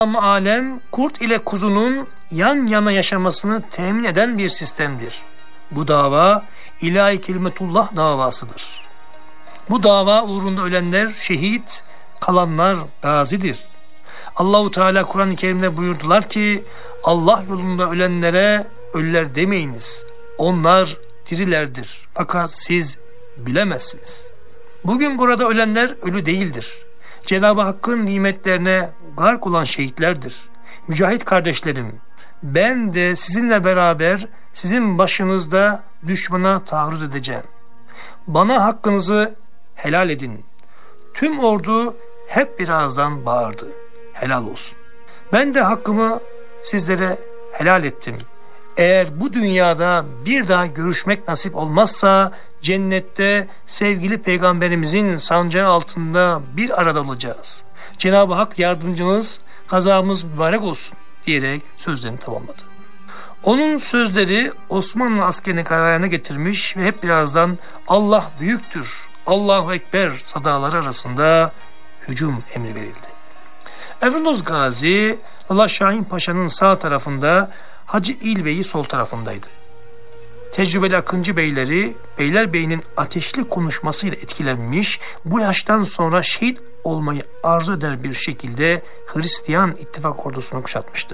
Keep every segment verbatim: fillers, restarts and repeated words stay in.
Ama alem kurt ile kuzunun yan yana yaşamasını temin eden bir sistemdir. Bu dava ilahi kelimetullah davasıdır. Bu dava uğrunda ölenler şehit, kalanlar gazidir. Allahu Teala Kur'an-ı Kerim'de buyurdular ki Allah yolunda ölenlere ölüler demeyiniz. Onlar dirilerdir. Fakat siz bilemezsiniz. Bugün burada ölenler ölü değildir. Cenab-ı Hakk'ın nimetlerine gark olan şehitlerdir. Mücahit kardeşlerim, ben de sizinle beraber sizin başınızda düşmana taarruz edeceğim. Bana hakkınızı helal edin. Tüm ordu hep birazdan bağırdı. Helal olsun. Ben de hakkımı sizlere helal ettim. Eğer bu dünyada bir daha görüşmek nasip olmazsa cennette sevgili peygamberimizin sancağı altında bir arada olacağız. Cenab-ı Hak yardımcınız, kazamız mübarek olsun diyerek sözlerini tamamladı. Onun sözleri Osmanlı askerini kararına getirmiş ve hep birazdan Allah büyüktür, Allahu Ekber sadaları arasında hücum emri verildi. Evrenos Gazi, Lala Şahin Paşa'nın sağ tarafında, Hacı İlbey'i sol tarafındaydı. Tecrübeli Akıncı beyleri, Beylerbeyi'nin ateşli konuşmasıyla etkilenmiş, bu yaştan sonra şehit olmayı arzu eder bir şekilde Hristiyan ittifak ordusunu kuşatmıştı.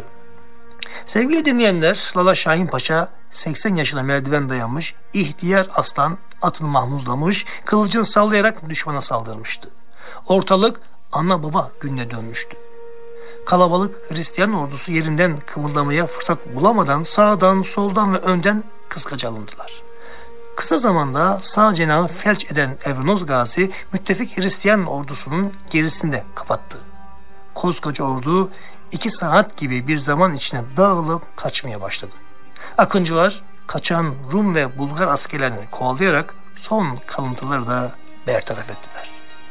Sevgili dinleyenler, Lala Şahin Paşa seksen yaşına merdiven dayanmış, ihtiyar aslan atını mahmuzlamış, kılıcını sallayarak düşmana saldırmıştı. Ortalık ana baba gününe dönmüştü. Kalabalık Hristiyan ordusu yerinden kımıldamaya fırsat bulamadan sağdan, soldan ve önden kıskaca alındılar. Kısa zamanda sağ cenahı felç eden Evrenos Gazi, müttefik Hristiyan ordusunun gerisini de kapattı. Koskoca ordu iki saat gibi bir zaman içine dağılıp kaçmaya başladı. Akıncılar kaçan Rum ve Bulgar askerlerini kovalayarak son kalıntıları da bertaraf ettiler.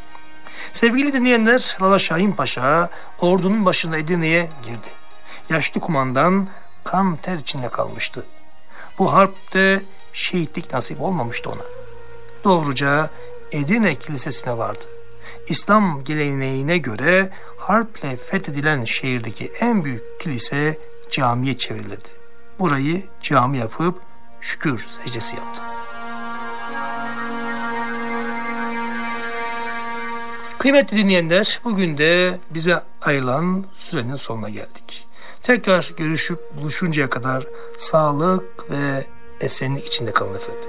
Sevgili dinleyenler, Lala Şahin Paşa ordunun başında Edirne'ye girdi. Yaşlı kumandan kan ter içinde kalmıştı. Bu harpte şehitlik nasip olmamıştı ona. Doğruca Edirne Kilisesi'ne vardı. İslam geleneğine göre harple fethedilen şehirdeki en büyük kilise camiye çevrilirdi. Burayı cami yapıp şükür secdesi yaptı. Kıymetli dinleyenler, bugün de bize ayrılan sürenin sonuna geldik. Tekrar görüşüp buluşuncaya kadar sağlık ve esenlik içinde kalın efendim.